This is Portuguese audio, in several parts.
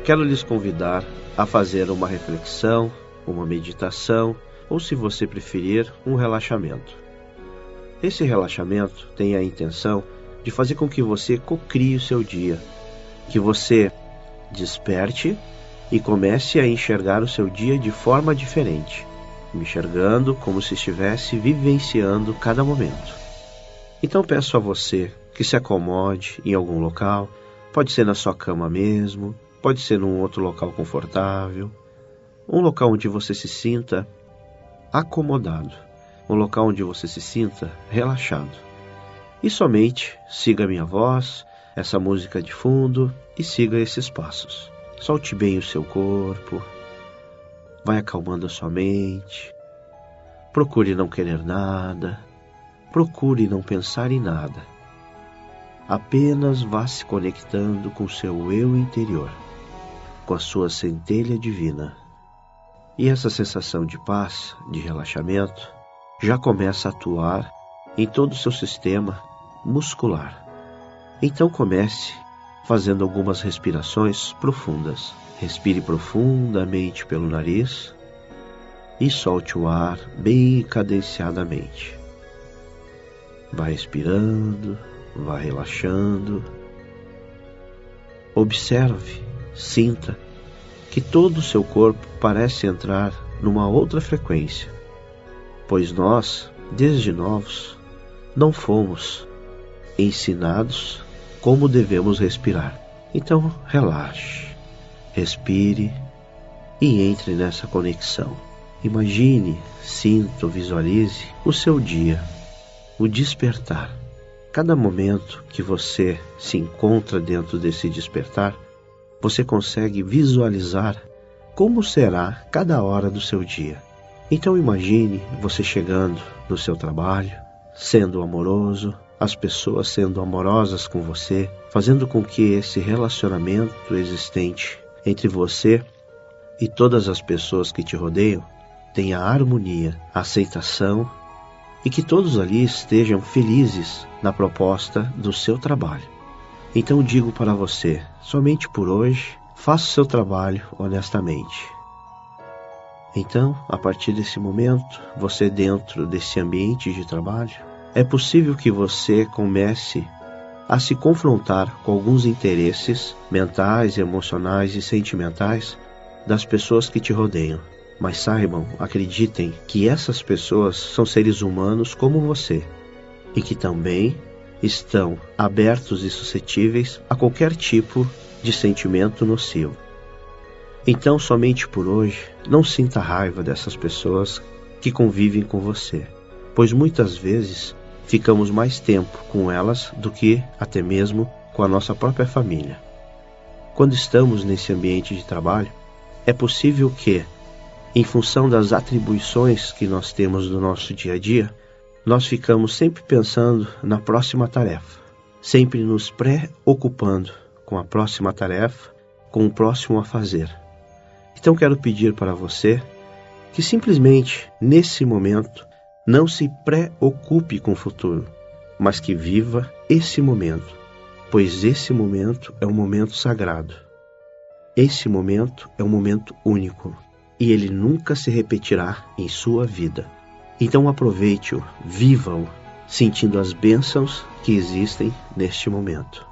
quero lhes convidar a fazer uma reflexão, uma meditação, ou se você preferir, um relaxamento. Esse relaxamento tem a intenção de fazer com que você cocrie o seu dia, que você desperte e comece a enxergar o seu dia de forma diferente, enxergando como se estivesse vivenciando cada momento. Então peço a você que se acomode em algum local, pode ser na sua cama mesmo, pode ser num outro local confortável, um local onde você se sinta acomodado, um local onde você se sinta relaxado. E somente siga a minha voz, essa música de fundo, e siga esses passos. Solte bem o seu corpo, vai acalmando a sua mente, procure não querer nada, procure não pensar em nada. Apenas vá se conectando com o seu eu interior, com a sua centelha divina. E essa sensação de paz, de relaxamento, já começa a atuar em todo o seu sistema muscular. Então comece fazendo algumas respirações profundas. Respire profundamente pelo nariz e solte o ar bem cadenciadamente. Vá respirando, vá relaxando. Observe, sinta que todo o seu corpo parece entrar numa outra frequência, pois nós, desde novos, não fomos ensinados como devemos respirar. Então, relaxe, respire e entre nessa conexão. Imagine, sinta ou visualize o seu dia, o despertar. Cada momento que você se encontra dentro desse despertar, você consegue visualizar como será cada hora do seu dia. Então imagine você chegando no seu trabalho, sendo amoroso, as pessoas sendo amorosas com você, fazendo com que esse relacionamento existente entre você e todas as pessoas que te rodeiam tenha harmonia, aceitação e que todos ali estejam felizes na proposta do seu trabalho. Então digo para você, somente por hoje, faça o seu trabalho honestamente. Então, a partir desse momento, você dentro desse ambiente de trabalho, é possível que você comece a se confrontar com alguns interesses mentais, emocionais e sentimentais das pessoas que te rodeiam. Mas saibam, acreditem que essas pessoas são seres humanos como você e que também estão abertos e suscetíveis a qualquer tipo de sentimento nocivo. Então, somente por hoje, não sinta raiva dessas pessoas que convivem com você, pois muitas vezes ficamos mais tempo com elas do que até mesmo com a nossa própria família. Quando estamos nesse ambiente de trabalho, é possível que, em função das atribuições que nós temos no nosso dia a dia, nós ficamos sempre pensando na próxima tarefa, sempre nos preocupando com a próxima tarefa, com o próximo a fazer. Então quero pedir para você que simplesmente, nesse momento, não se preocupe com o futuro, mas que viva esse momento, pois esse momento é um momento sagrado. Esse momento é um momento único e ele nunca se repetirá em sua vida. Então aproveite-o, viva-o, sentindo as bênçãos que existem neste momento.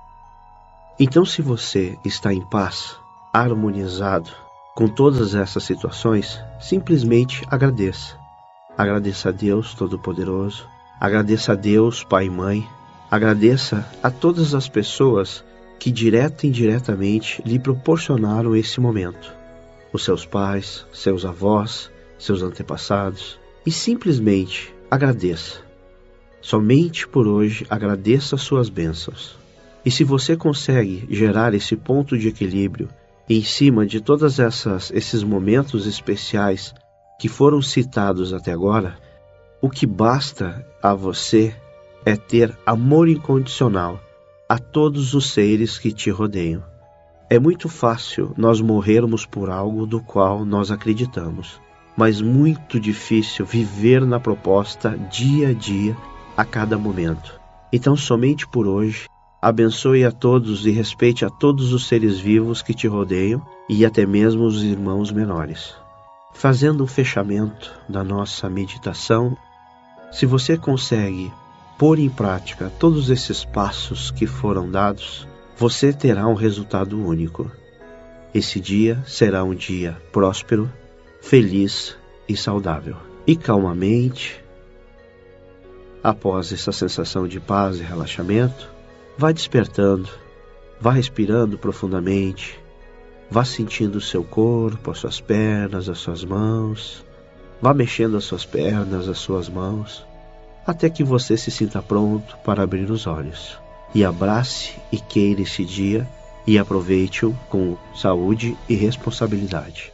Então, se você está em paz, harmonizado com todas essas situações, simplesmente agradeça. Agradeça a Deus Todo-Poderoso, agradeça a Deus Pai e Mãe, agradeça a todas as pessoas que direta e indiretamente lhe proporcionaram esse momento. Os seus pais, seus avós, seus antepassados, e simplesmente agradeça. Somente por hoje agradeça as suas bênçãos. E se você consegue gerar esse ponto de equilíbrio em cima de todos esses momentos especiais que foram citados até agora, o que basta a você é ter amor incondicional a todos os seres que te rodeiam. É muito fácil nós morrermos por algo do qual nós acreditamos, mas muito difícil viver na proposta dia a dia, a cada momento. Então, somente por hoje, Abençoe a todos e respeite a todos os seres vivos que te rodeiam e até mesmo os irmãos menores. Fazendo um fechamento da nossa meditação, se você consegue pôr em prática todos esses passos que foram dados, você terá um resultado único. Esse dia será um dia próspero, feliz e saudável. E calmamente, após essa sensação de paz e relaxamento, vá despertando, vá respirando profundamente, vá sentindo o seu corpo, as suas pernas, as suas mãos, vá mexendo as suas pernas, as suas mãos, até que você se sinta pronto para abrir os olhos. E abrace e queira esse dia e aproveite-o com saúde e responsabilidade.